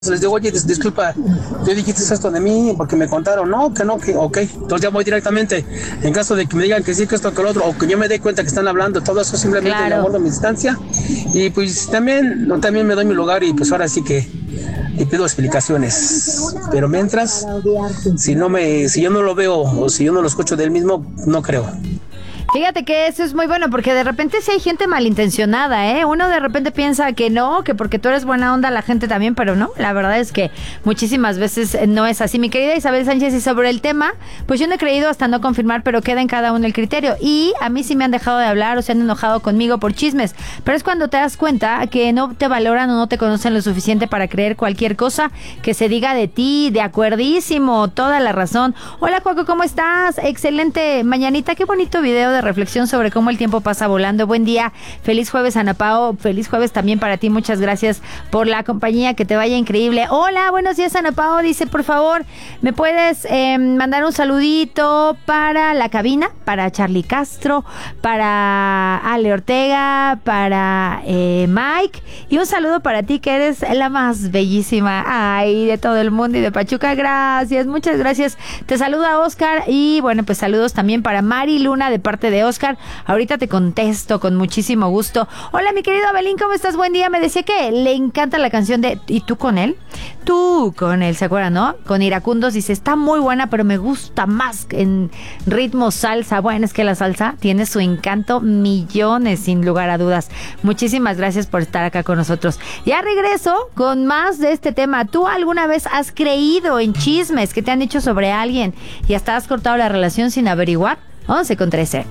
Les digo, oye, disculpa, ¿tú dijiste esto de mí porque me contaron? No, que ok. Entonces ya voy directamente. En caso de que me digan que sí, que esto, que lo otro, o que yo me dé cuenta que están hablando, todo eso simplemente me abordo mi distancia. Y pues también me doy mi lugar y pues ahora sí que y pido explicaciones. Pero mientras, si yo no lo veo o si yo no lo escucho de él mismo, no creo. Fíjate que eso es muy bueno, porque de repente sí hay gente malintencionada, ¿eh? Uno de repente piensa que no, que porque tú eres buena onda la gente también, pero no, la verdad es que muchísimas veces no es así. Mi querida Isabel Sánchez, y sobre el tema, pues yo no he creído hasta no confirmar, pero queda en cada uno el criterio. Y a mí sí me han dejado de hablar o se han enojado conmigo por chismes, pero es cuando te das cuenta que no te valoran o no te conocen lo suficiente para creer cualquier cosa que se diga de ti. De acuerdísimo, toda la razón. Hola, Cuaco, ¿cómo estás? Excelente mañanita, qué bonito video de reflexión sobre cómo el tiempo pasa volando. Buen día, feliz jueves, Ana Pao, feliz jueves también para ti, muchas gracias por la compañía, que te vaya increíble. Hola, buenos días, Ana Pao, dice, por favor, ¿me puedes mandar un saludito para la cabina, para Charlie Castro, para Ale Ortega, para Mike, y un saludo para ti, que eres la más bellísima, ay, de todo el mundo y de Pachuca? Gracias, muchas gracias. Te saluda Oscar, y bueno, pues saludos también para Mari Luna de parte de Oscar. Ahorita te contesto con muchísimo gusto. Hola, mi querido Abelín, ¿cómo estás? Buen día. Me decía que le encanta la canción de ¿Y tú con él? Tú con él, ¿se acuerdan, no? Con Iracundos. Dice, está muy buena, pero me gusta más en ritmo salsa. Bueno, es que la salsa tiene su encanto millones, sin lugar a dudas. Muchísimas gracias por estar acá con nosotros. Ya regreso con más de este tema. ¿Tú alguna vez has creído en chismes que te han dicho sobre alguien y hasta has cortado la relación sin averiguar? 11:13.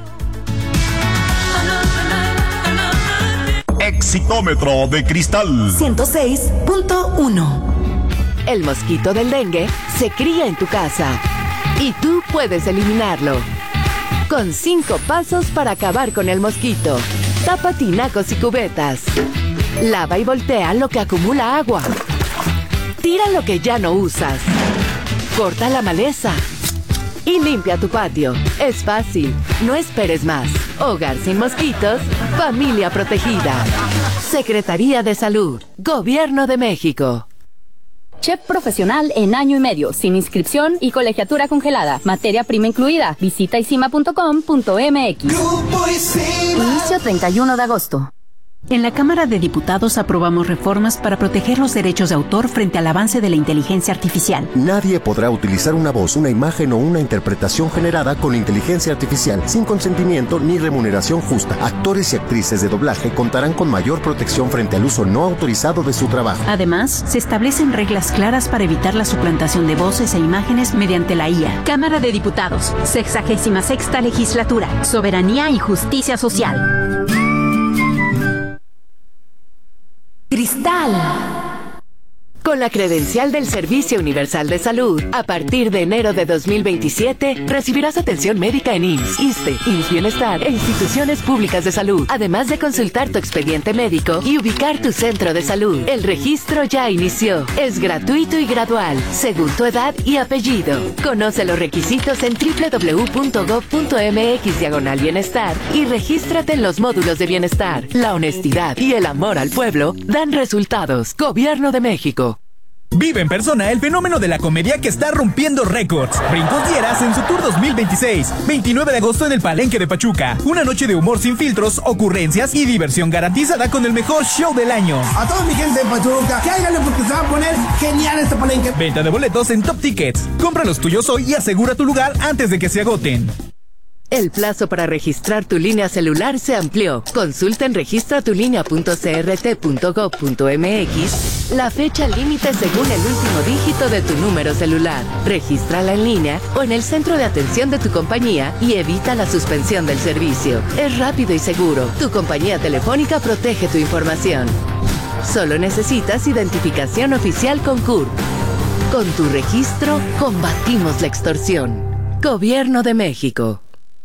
Exitómetro de cristal 106.1. El mosquito del dengue se cría en tu casa y tú puedes eliminarlo con 5 pasos para acabar con el mosquito. Tapa tinacos y cubetas. Lava y voltea lo que acumula agua. Tira lo que ya no usas. Corta la maleza y limpia tu patio. Es fácil, no esperes más. Hogar sin mosquitos, familia protegida. Secretaría de Salud, Gobierno de México. Chef profesional en año y medio, sin inscripción y colegiatura congelada. Materia prima incluida. Visita isima.com.mx. Inicio 31 de agosto. En la Cámara de Diputados aprobamos reformas para proteger los derechos de autor frente al avance de la inteligencia artificial. Nadie podrá utilizar una voz, una imagen o una interpretación generada con inteligencia artificial sin consentimiento ni remuneración justa. Actores y actrices de doblaje contarán con mayor protección frente al uso no autorizado de su trabajo. Además, se establecen reglas claras para evitar la suplantación de voces e imágenes mediante la IA. Cámara de Diputados, 66ª Legislatura, Soberanía y Justicia Social. Cristal. Con la credencial del Servicio Universal de Salud, a partir de enero de 2027, recibirás atención médica en IMSS, ISSSTE, IMSS Bienestar e instituciones públicas de salud, además de consultar tu expediente médico y ubicar tu centro de salud. El registro ya inició. Es gratuito y gradual, según tu edad y apellido. Conoce los requisitos en www.gov.mx/bienestar y regístrate en los módulos de bienestar. La honestidad y el amor al pueblo dan resultados. Gobierno de México. Vive en persona el fenómeno de la comedia que está rompiendo récords. Brincos Dieras en su tour 2026. 29 de agosto en el Palenque de Pachuca. Una noche de humor sin filtros, ocurrencias y diversión garantizada con el mejor show del año. A toda mi gente de Pachuca, cáiganle porque se va a poner genial este Palenque. Venta de boletos en Top Tickets. Compra los tuyos hoy y asegura tu lugar antes de que se agoten. El plazo para registrar tu línea celular se amplió. Consulta en registratulinea.crt.gov.mx la fecha límite según el último dígito de tu número celular. Regístrala en línea o en el centro de atención de tu compañía y evita la suspensión del servicio. Es rápido y seguro. Tu compañía telefónica protege tu información. Solo necesitas identificación oficial con CURP. Con tu registro, combatimos la extorsión. Gobierno de México.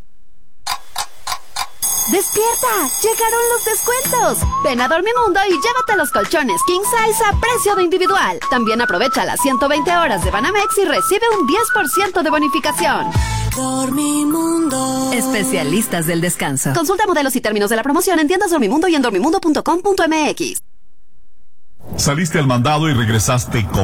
¡Despierta! ¡Llegaron los descuentos! Ven a Dormimundo y llévate los colchones King Size a precio de individual. También aprovecha las 120 horas de Banamex y recibe un 10% de bonificación. Dormimundo. Especialistas del descanso. Consulta modelos y términos de la promoción en tiendas Dormimundo y en dormimundo.com.mx. Saliste al mandado y regresaste con